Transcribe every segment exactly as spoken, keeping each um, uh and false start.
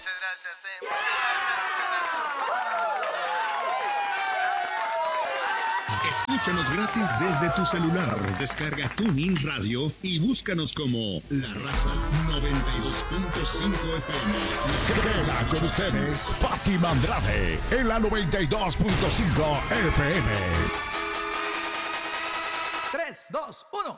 Muchas gracias, eh. Muchas gracias, muchas gracias. Escúchanos gratis desde tu celular. Descarga TuneIn Radio y búscanos como La Raza noventa y dos punto cinco F M. Queda con ustedes Pati Mandrade en la noventa y dos punto cinco F M. tres, dos, uno.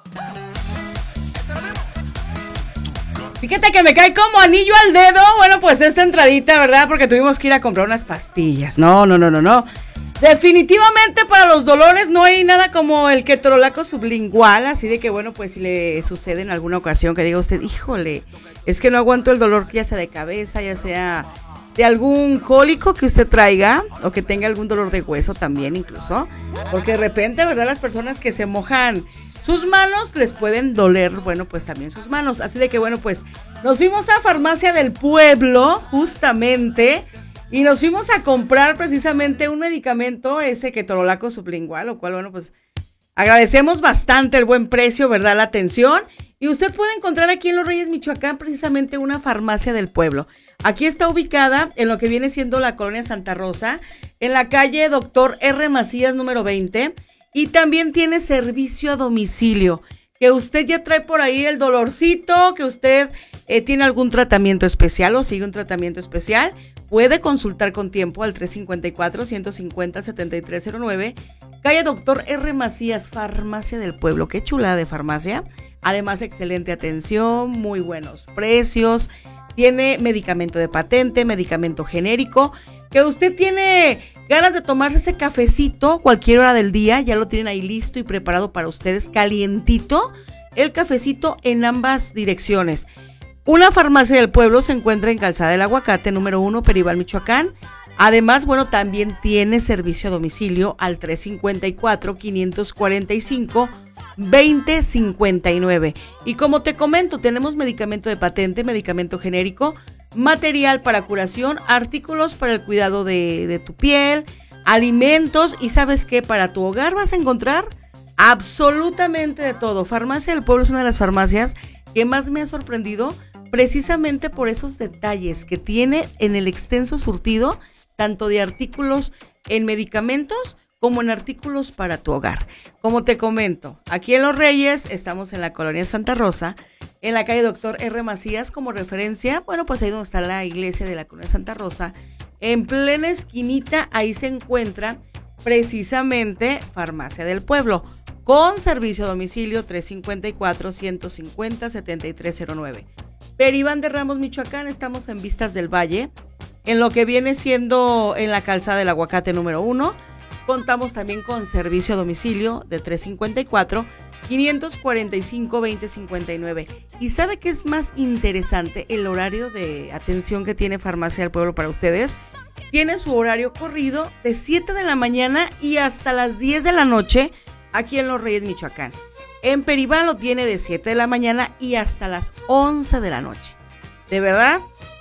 Fíjate que me cae como anillo al dedo. Bueno, pues esta entradita, ¿verdad? Porque tuvimos que ir a comprar unas pastillas. No, no, no, no, no. Definitivamente para los dolores no hay nada como el ketorolaco sublingual, así de que bueno, pues si le sucede en alguna ocasión que diga usted, híjole, es que no aguanto el dolor, ya sea de cabeza, ya sea de algún cólico que usted traiga o que tenga algún dolor de hueso también incluso, porque de repente, ¿verdad? Las personas que se mojan sus manos les pueden doler, bueno, pues también sus manos, así de que bueno, pues nos fuimos a Farmacia del Pueblo justamente. Y nos fuimos a comprar precisamente un medicamento, ese ketorolaco sublingual, lo cual, bueno, pues agradecemos bastante el buen precio, ¿verdad? La atención. Y usted puede encontrar aquí en Los Reyes, Michoacán, precisamente una farmacia del pueblo. Aquí está ubicada en lo que viene siendo la colonia Santa Rosa, en la calle Doctor R. Macías, número veinte. Y también tiene servicio a domicilio. Que usted ya trae por ahí el dolorcito, que usted eh, tiene algún tratamiento especial o sigue un tratamiento especial, puede consultar con tiempo al tres cinco cuatro, uno cinco cero, siete tres cero nueve, calle Doctor R. Macías, Farmacia del Pueblo. Qué chulada de farmacia. Además, excelente atención, muy buenos precios. Tiene medicamento de patente, medicamento genérico. Que usted tiene ganas de tomarse ese cafecito cualquier hora del día, ya lo tienen ahí listo y preparado para ustedes, calientito, el cafecito en ambas direcciones. Una farmacia del pueblo se encuentra en Calzada del Aguacate, número uno, Peribal, Michoacán. Además, bueno, también tiene servicio a domicilio al tres cinco cuatro, cinco cuatro cinco, dos cero cinco nueve. Y como te comento, tenemos medicamento de patente, medicamento genérico, material para curación, artículos para el cuidado de, de tu piel, alimentos y ¿sabes qué? Para tu hogar vas a encontrar absolutamente de todo. Farmacia del Pueblo es una de las farmacias que más me ha sorprendido precisamente por esos detalles que tiene en el extenso surtido, tanto de artículos en medicamentos como en artículos para tu hogar. Como te comento, aquí en Los Reyes estamos en la colonia Santa Rosa, en la calle Doctor R. Macías, como referencia, bueno, pues ahí donde está la iglesia de la colonia Santa Rosa, en plena esquinita, ahí se encuentra precisamente Farmacia del Pueblo, con servicio a domicilio tres cinco cuatro, uno cinco cero, siete tres cero nueve. Peribán de Ramos, Michoacán, estamos en Vistas del Valle, en lo que viene siendo en la Calzada del Aguacate número uno. Contamos también con servicio a domicilio de tres cinco cuatro, cinco cuatro cinco, dos cero cinco nueve. ¿Y sabe qué es más interesante? El horario de atención que tiene Farmacia del Pueblo para ustedes. Tiene su horario corrido de siete de la mañana y hasta las diez de la noche aquí en Los Reyes, Michoacán. En Peribán lo tiene de siete de la mañana y hasta las once de la noche. ¿De verdad?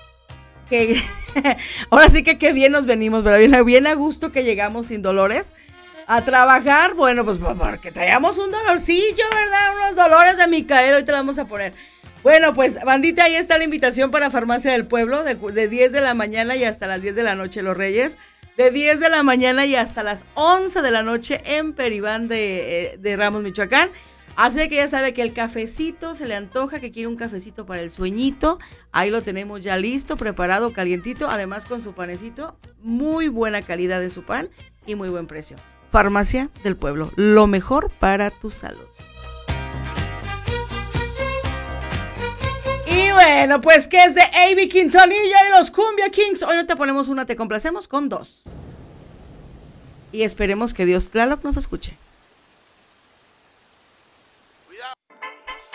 Que ahora sí que qué bien nos venimos, pero bien, bien a gusto que llegamos sin dolores a trabajar. Bueno, pues porque traíamos un dolorcillo, ¿verdad? Unos dolores de Micaela, ahorita la vamos a poner. Bueno, pues bandita, ahí está la invitación para Farmacia del Pueblo, de, de diez de la mañana y hasta las diez de la noche Los Reyes, de diez de la mañana y hasta las once de la noche en Peribán de, de Ramos, Michoacán. Así que ya sabe que el cafecito se le antoja, que quiere un cafecito para el sueñito. Ahí lo tenemos ya listo, preparado, calientito. Además con su panecito, muy buena calidad de su pan y muy buen precio. Farmacia del Pueblo, lo mejor para tu salud. Y bueno, pues que es de Avi Quintanilla y los Cumbia Kings. Hoy no te ponemos una, te complacemos con dos. Y esperemos que Dios Tlaloc nos escuche.